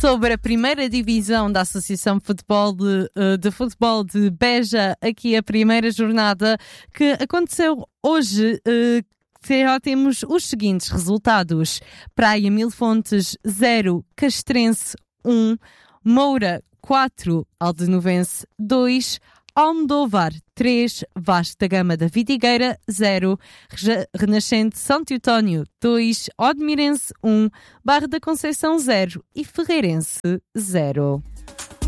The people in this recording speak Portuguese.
sobre a primeira divisão da Associação de Futebol de Beja, aqui a primeira jornada que aconteceu hoje. Já temos os seguintes resultados: Praia Mil Fontes 0, Castrense 1, Moura 4, Aldenovense 2, Almodóvar 3, Vasco da Gama da Vidigueira 0, Renascente São Teotónio 2, Odmirense 1, Barra da Conceição 0 e Ferreirense 0.